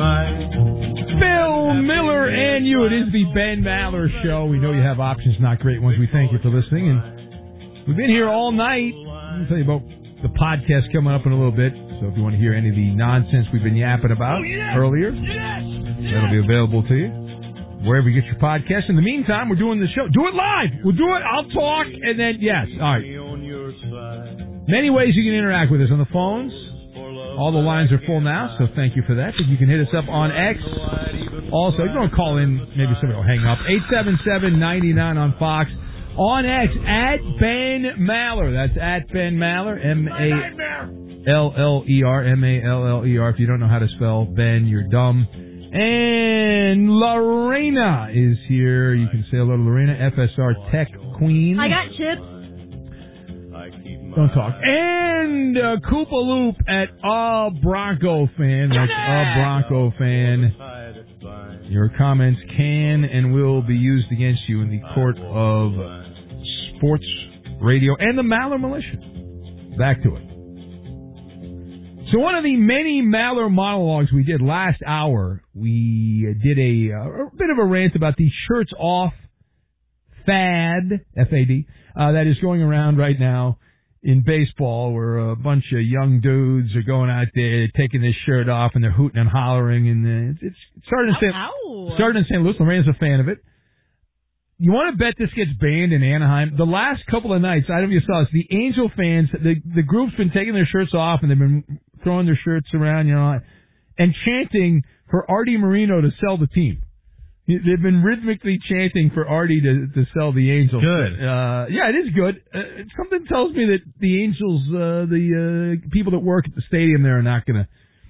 Bill Miller and you. It is the Ben Maller Show. We know you have options, not great ones. We thank you for listening. And we've been here all night. I'll tell you about the podcast coming up in a little bit. So if you want to hear any of the nonsense we've been yapping about earlier, that'll be available to you wherever you get your podcast. In the meantime, we're doing the show. Do it live. We'll do it. I'll talk, and then, yes. All right. Many ways you can interact with us on the phones. All the lines are full now, so thank you for that. But you can hit us up on X. Also, you don't call in, maybe somebody will hang up. 877-99 on Fox. On X, at Ben Maller. That's at Ben Maller, M-A-L-L-E-R. If you don't know how to spell Ben, you're dumb. And Lorena is here. You can say hello to Lorena, FSR Tech Queen. I got chips. Don't talk. And Koopa Loop at A Bronco Fan. That's A Bronco Fan. Your comments can and will be used against you in the court of sports radio and the Maller Militia. Back to it. So one of the many Maller monologues we did last hour, we did a bit of a rant about the shirts off fad, F-A-D, that is going around right now in baseball, where a bunch of young dudes are going out there taking this shirt off and they're hooting and hollering, and it's starting in St. Louis. Lorena's a fan of it. You want to bet this gets banned in Anaheim? The last couple of nights, I don't know if you saw this, the Angel fans, the group's been taking their shirts off and they've been throwing their shirts around, and chanting for Artie Moreno to sell the team. They've been rhythmically chanting for Artie to sell the Angels. Good. Yeah, it is good. Something tells me that the Angels, the people that work at the stadium there are not going to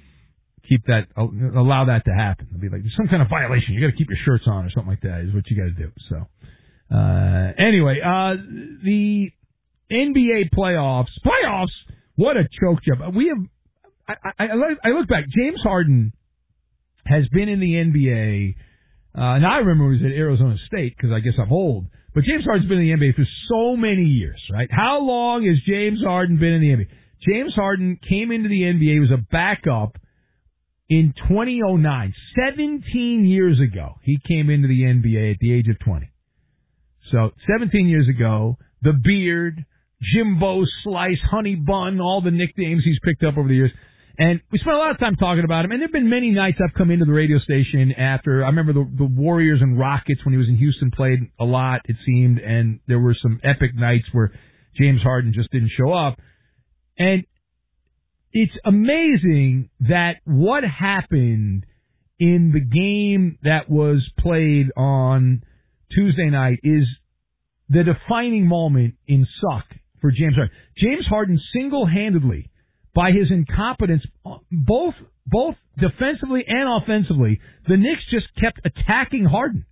allow that to happen. They'll be like, there's some kind of violation. You got to keep your shirts on or something like that is what you got to do. So, anyway, the NBA playoffs, what a choke job. We have, I look back, James Harden has been in the NBA. Now I remember he was at Arizona State because I guess I'm old. But James Harden's been in the NBA for so many years, right? How long has James Harden been in the NBA? James Harden came into the NBA, he was a backup in 2009. 17 years ago, he came into the NBA at the age of 20. So 17 years ago, the beard, Jimbo Slice, Honey Bun, all the nicknames he's picked up over the years. And we spent a lot of time talking about him, and there have been many nights I've come into the radio station after. I remember the Warriors and Rockets when he was in Houston played a lot, it seemed, and there were some epic nights where James Harden just didn't show up. And it's amazing that what happened in the game that was played on Tuesday night is the defining moment in suck for James Harden. James Harden single-handedly, by his incompetence, both defensively and offensively, the Knicks just kept attacking Harden.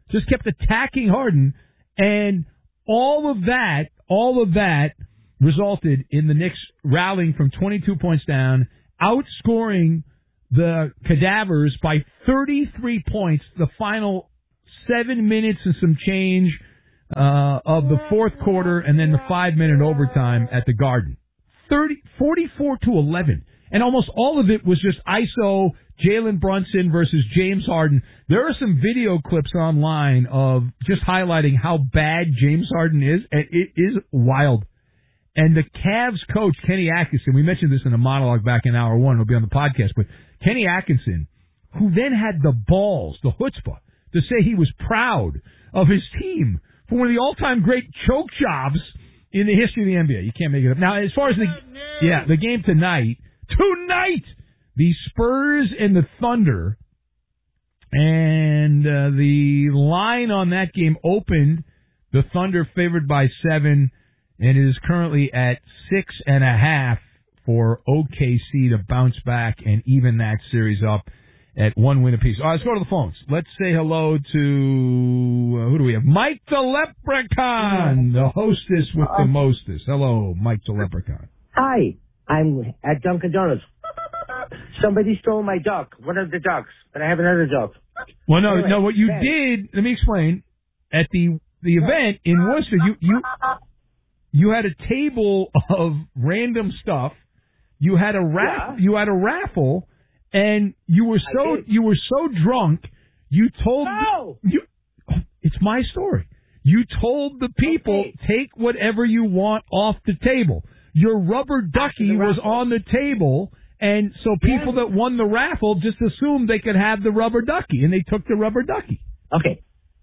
And all of that resulted in the Knicks rallying from 22 points down, outscoring the Cadavers by 33 points the final 7 minutes and some change of the fourth quarter, and then the 5-minute overtime at the Garden. 44-11. And almost all of it was just ISO, Jalen Brunson versus James Harden. There are some video clips online of just highlighting how bad James Harden is, and it is wild. And the Cavs coach, Kenny Atkinson, we mentioned this in a monologue back in hour one, it'll be on the podcast, but Kenny Atkinson, who then had the balls, the chutzpah, to say he was proud of his team for one of the all-time great choke jobs in the history of the NBA. You can't make it up. Now, as far as the game tonight, the Spurs and the Thunder, and the line on that game opened, the Thunder favored by 7, and it is currently at 6.5 for OKC to bounce back and even that series up at 1 win apiece. All right, let's go to the phones. Let's say hello to, who do we have? Mike the Leprechaun, the hostess with the mostest. Hello, Mike the Leprechaun. Hi, I'm at Dunkin' Donuts. Somebody stole my duck, one of the ducks, but I have another duck. Well, no, what you did, let me explain. At the event in Worcester, you had a table of random stuff. You had a raffle, and you were so drunk. You told it's my story. You told the people, take whatever you want off the table. Your rubber ducky was on the table, and so people that won the raffle just assumed they could have the rubber ducky, and they took the rubber ducky. Okay.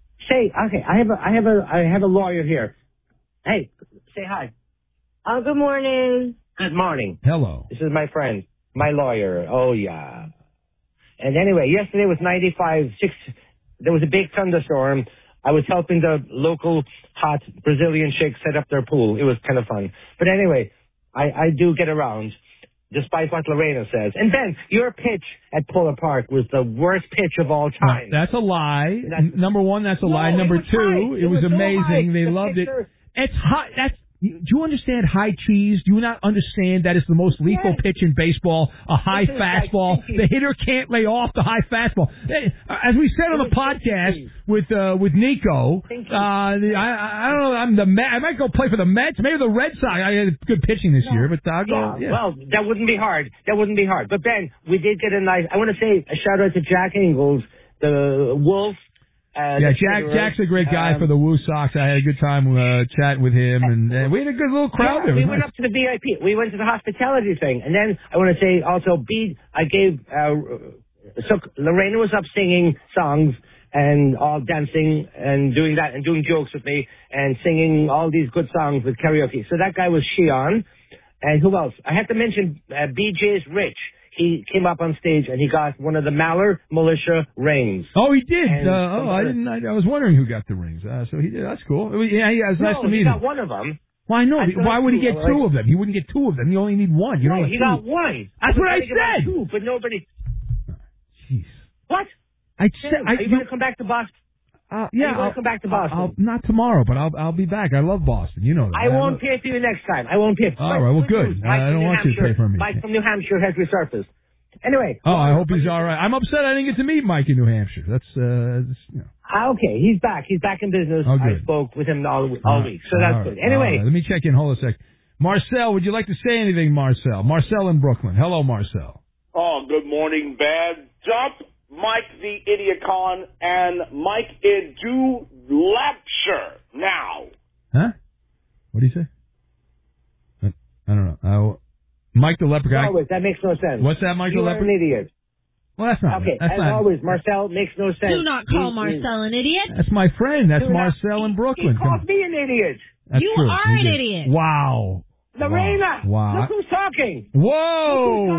I have a lawyer here. Hey, say hi. Good morning. Good morning. Hello. This is my friend, my lawyer. Oh, yeah. And anyway, yesterday was 95.6. There was a big thunderstorm. I was helping the local hot Brazilian chicks set up their pool. It was kind of fun. But anyway, I do get around, despite what Lorena says. And Ben, your pitch at Polar Park was the worst pitch of all time. That's a lie. Number one, that's a lie. Number two, it was amazing. They loved it. It's hot. Do you understand high cheese? Do you not understand that it's the most lethal pitch in baseball? A high fastball. The hitter can't lay off the high fastball. As we said on the podcast with Nico, I don't know. I might go play for the Mets, maybe the Red Sox. I had good pitching this year, but I'll go. Yeah. Well, that wouldn't be hard. But Ben, we did get a nice. I want to say a shout out to Jack Ingalls, the Wolf. Jack's a great guy for the Woo Sox. I had a good time chatting with him, and we had a good little crowd there. We went up to the VIP. We went to the hospitality thing, and then I want to say also, Lorena was up singing songs and all dancing and doing that and doing jokes with me and singing all these good songs with karaoke. So that guy was Shion, and who else? I have to mention BJ's Rich. He came up on stage and he got one of the Maller Militia rings. Oh, he did. I didn't. I was wondering who got the rings. So he did. That's cool. Yeah, it was nice to meet him. He got one of them. Well, I know. Why would he get two of them? He wouldn't get two of them. You only need one. You he got one. That's what I said. Two, but nobody. Jeez. What? I said. Are you going to come back to Boston? Yeah, I'll come back to Boston. Not tomorrow, but I'll be back. I love Boston. You know that. I won't pay for you next time. I won't pay for you. All right. Well, good. I don't want you to pay for me. Mike from New Hampshire has resurfaced. Anyway. Oh, I hope he's all right. I'm upset I didn't get to meet Mike in New Hampshire. That's, Okay, he's back. He's back in business. Oh, I spoke with him all week, so that's good. Anyway. Let me check in. Hold a sec. Marcel, would you like to say anything, Marcel? Marcel in Brooklyn. Hello, Marcel. Oh, good morning, Bad. Jump Mike the Idiocon and Mike into lecture now. Huh? What do you say? I don't know. Mike the Leprechaun. Always, that makes no sense. What's that, Mike the Leprechaun? You're an idiot. Well, that's not. Okay, that's as not, always, Marcel makes no sense. Do not call Marcel an idiot. That's my friend. That's Marcel in Brooklyn. He called me an idiot. That's you true. are an idiot. Wow. Lorena. Wow. Look who's talking. Whoa.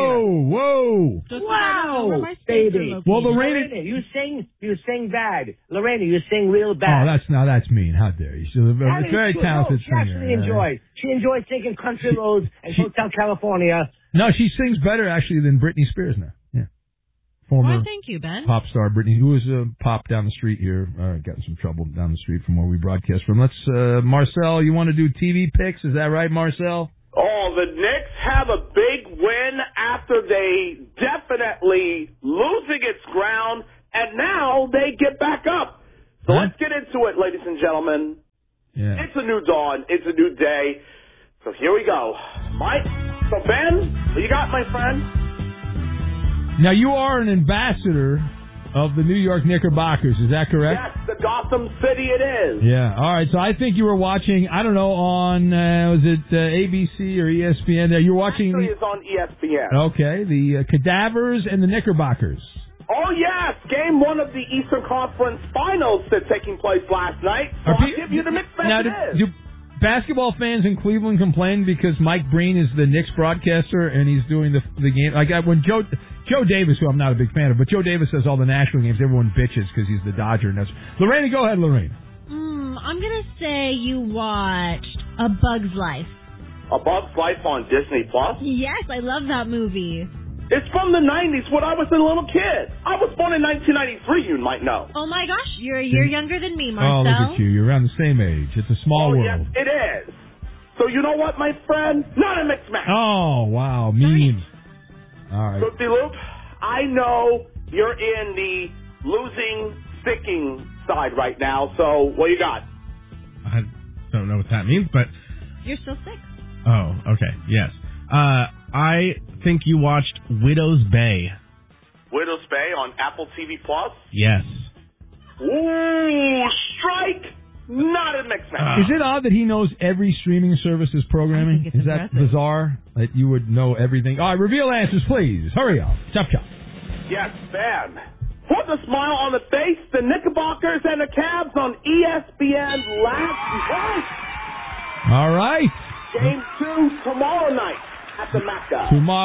Wow, baby. Well, Lorena, you sing bad. Lorena, you sing real bad. Oh, that's mean. How dare you? She's a very talented singer. She enjoys singing Country Roads and Hotel California. No, she sings better actually than Britney Spears now. Yeah. Former thank you, Ben. Pop star Britney, who was a pop down the street here. Got in some trouble down the street from where we broadcast from. Let's, Marcel, you want to do TV picks? Is that right, Marcel? Oh, the Knicks have a big win after they definitely losing its ground, and now they get back up. So let's get into it, ladies and gentlemen. Yeah. It's a new dawn. It's a new day. So here we go. Mike, so Ben, what you got, my friend? Now, you are an ambassador of the New York Knickerbockers. Is that correct? Yes, the Gotham City it is. Yeah. All right. So I think you were watching, I don't know, on, was it ABC or ESPN? There, you were watching. Actually, it's on ESPN. Okay. The Cadavers and the Knickerbockers. Oh, yes. Game one of the Eastern Conference Finals that's taking place last night. So I'll give you the mixed messages. Do basketball fans in Cleveland complain because Mike Breen is the Knicks broadcaster and he's doing the game? Like when Joe Davis, who I'm not a big fan of, but Joe Davis says all the Nashville games, everyone bitches because he's the Dodger. And that's Lorena, go ahead, Lorena. I'm going to say you watched A Bug's Life. A Bug's Life on Disney Plus? Yes, I love that movie. It's from the 90s when I was a little kid. I was born in 1993, you might know. Oh, my gosh. You're a year younger than me, Marcel. Oh, look at you. You're around the same age. It's a small world. Yes, it is. So you know what, my friend? Not a mixed match. Oh, wow. Mean. All right. Loopy Loop, I know you're in the losing, sticking side right now, so what you got? I don't know what that means, but... You're still sick. Oh, okay. Yes. I think you watched Widow's Bay. Widow's Bay on Apple TV Plus. Yes. Ooh, strike! Not a mixed match. Is it odd that he knows every streaming service's programming? I think it's Is that impressive. bizarre that you would know everything? All right, reveal answers, please. Hurry up. Chop, chop. Yes, man. Put a smile on the face, the Knickerbockers and the Cavs on ESPN last night. All right. Game 2 tomorrow night at the Mecca.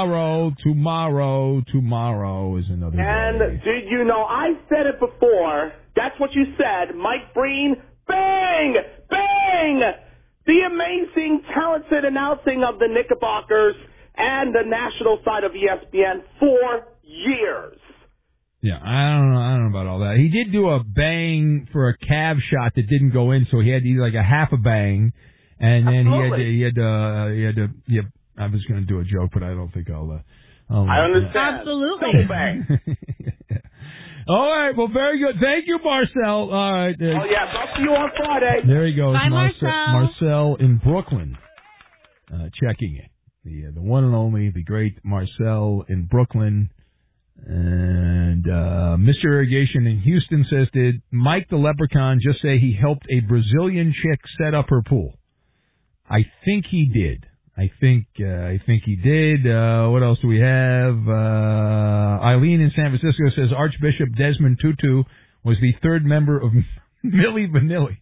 Tomorrow is another And day. did you know, I said it before, that's what you said, Mike Breen, bang, bang, the amazing, talented announcing of the Knickerbockers and the national side of ESPN for years. Yeah, I don't know about all that. He did do a bang for a Cav shot that didn't go in, so he had to do like a half a bang, and then he had to. I was going to do a joke, but I don't think I'll I understand. Absolutely. Double bang. All right, well, very good. Thank you, Marcel. All right. Oh, yes, I'll see you on Friday. There he goes. Bye, Marcel. Marcel in Brooklyn, checking it. The one and only, the great Marcel in Brooklyn. And Mr. Irrigation in Houston says, did Mike the Leprechaun just say he helped a Brazilian chick set up her pool? I think he did. I think he did. What else do we have? Eileen in San Francisco says Archbishop Desmond Tutu was the third member of Milli Vanilli.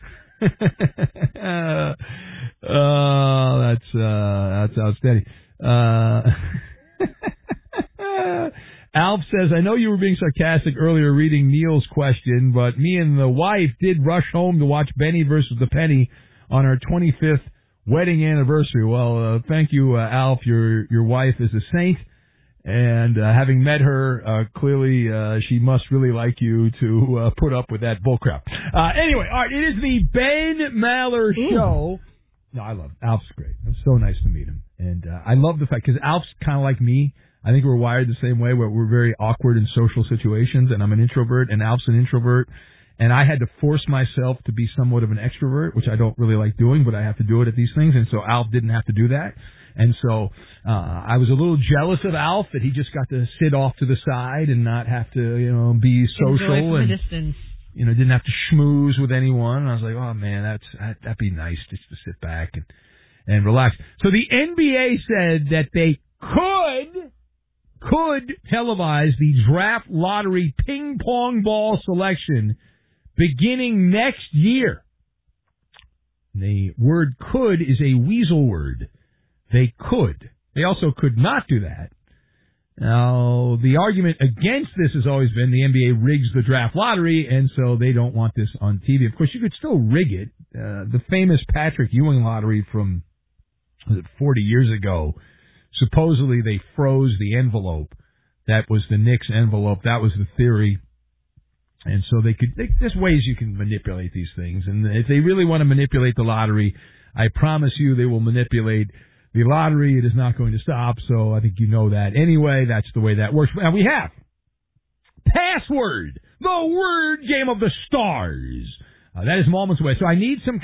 That's outstanding. Alf says, I know you were being sarcastic earlier reading Neil's question, but me and the wife did rush home to watch Benny versus the Penny on our 25th wedding anniversary. Well, thank you, Alf. Your wife is a saint, and having met her, clearly she must really like you to put up with that bullcrap. Anyway, all right, it is the Ben Maller Show. No, I love Alf's great. It's so nice to meet him, and I love the fact because Alf's kind of like me. I think we're wired the same way, where we're very awkward in social situations, and I'm an introvert, and Alf's an introvert, and I had to force myself to be somewhat of an extrovert, which I don't really like doing, but I have to do it at these things, and so Alf didn't have to do that, and so I was a little jealous of Alf that he just got to sit off to the side and not have to, be social Enjoy and from a distance. didn't have to schmooze with anyone. And I was like, oh man, that'd be nice just to sit back and relax. So the NBA said that they could televise the draft lottery ping pong ball selection beginning next year. The word could is a weasel word. They could. They also could not do that. Now, the argument against this has always been the NBA rigs the draft lottery, and so they don't want this on TV. Of course, you could still rig it. The famous Patrick Ewing lottery from 40 years ago, supposedly they froze the envelope. That was the Knicks envelope. That was the theory. And so there's ways you can manipulate these things. And if they really want to manipulate the lottery, I promise you they will manipulate the lottery. It is not going to stop. So I think you know that. Anyway, that's the way that works. Now we have Password, the word game of the stars. That is moments away. So I need some